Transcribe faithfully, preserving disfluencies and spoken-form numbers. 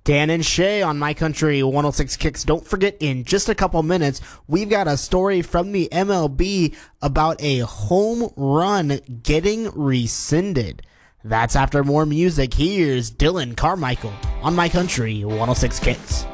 Dan and Shay on My Country one oh six Kicks. Don't forget, in just a couple minutes, we've got a story from the M L B about a home run getting rescinded. That's after more music. Here's Dylan Carmichael on My Country one oh six Kicks.